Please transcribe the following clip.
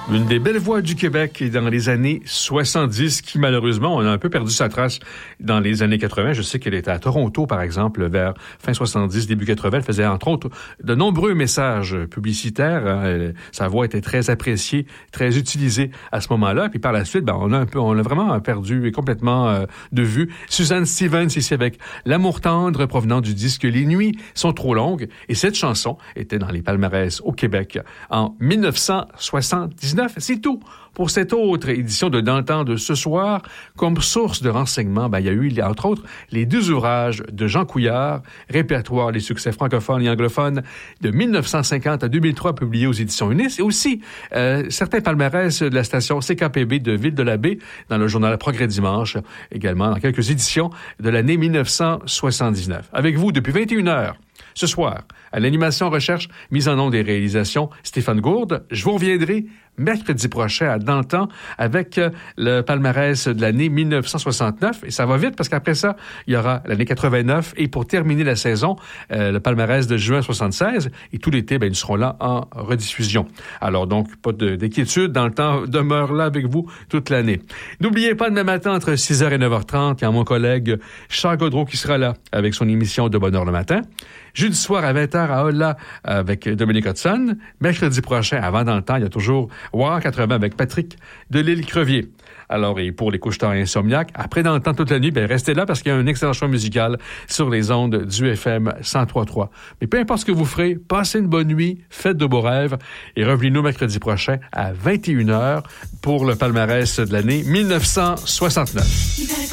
Une des belles voix du Québec dans les années 70 qui, malheureusement, on a un peu perdu sa trace dans les années 80. Je sais qu'elle était à Toronto, par exemple, vers fin 70, début 80. Elle faisait, entre autres, de nombreux messages publicitaires. Sa voix était très appréciée, très utilisée à ce moment-là. Puis par la suite, on a vraiment perdu complètement de vue. Suzanne Stevens, ici avec L'amour tendre, provenant du disque Les nuits sont trop longues. Et cette chanson était dans les palmarès au Québec en 1979. C'est tout pour cette autre édition de Dans le temps de ce soir. Comme source de renseignements, il y a eu, entre autres, les 2 ouvrages de Jean Couillard, Répertoire des succès francophones et anglophones de 1950 à 2003, publiés aux éditions Unis, et aussi certains palmarès de la station CKPB de Ville-de-la-Baie dans le journal Progrès Dimanche, également dans quelques éditions de l'année 1979. Avec vous depuis 21h. Ce soir, à l'animation recherche, mise en onde et réalisation, Stéphane Gourde. Je vous reviendrai mercredi prochain à Dans le temps avec le palmarès de l'année 1969. Et ça va vite parce qu'après ça, il y aura l'année 89. Et pour terminer la saison, le palmarès de juin 76. Et tout l'été, ils seront là en rediffusion. Alors donc, pas d'inquiétude. Dans le temps demeure là avec vous toute l'année. N'oubliez pas demain matin entre 6h et 9h30, il y a mon collègue Charles Gaudreau qui sera là avec son émission de Bonheur le matin. Jeudi soir à 20h à Holla avec Dominique Hudson. Mercredi prochain, avant Dans le temps, il y a toujours War 80 avec Patrick Delisle-Crevier. Alors, et pour les couche-tard insomniaques, après Dans le temps toute la nuit, restez là parce qu'il y a un excellent choix musical sur les ondes du FM 103.3. Mais peu importe ce que vous ferez, passez une bonne nuit, faites de beaux rêves et revenez-nous mercredi prochain à 21h pour le palmarès de l'année 1969.